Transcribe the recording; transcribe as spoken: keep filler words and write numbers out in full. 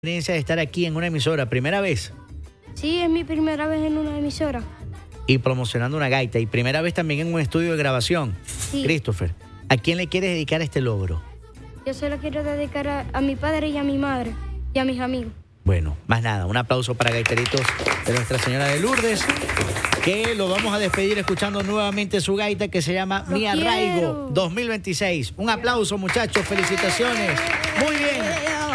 experiencia de estar aquí en una emisora, ¿primera vez? Sí, es mi primera vez en una emisora. Y promocionando una gaita, y primera vez también en un estudio de grabación. Sí. Christopher, ¿a quién le quieres dedicar este logro? Yo se lo quiero dedicar a, a mi padre y a mi madre y a mis amigos. Bueno, más nada, un aplauso para Gaiteritos de Nuestra Señora de Lourdes, que lo vamos a despedir escuchando nuevamente su gaita que se llama Lo Mi Arraigo quiero. dos mil veintiséis. Un aplauso, muchachos, felicitaciones. Muy bien.